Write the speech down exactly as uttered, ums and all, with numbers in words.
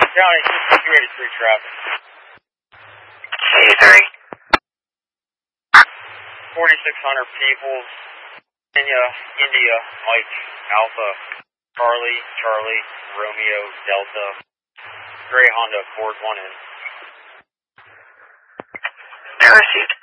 County, two eighty-three traffic. eighty-three. forty-six hundred Peoples, Kenya, India, Mike, Alpha, Charlie, Charlie, Romeo, Delta, Gray Honda, Ford one in. No received.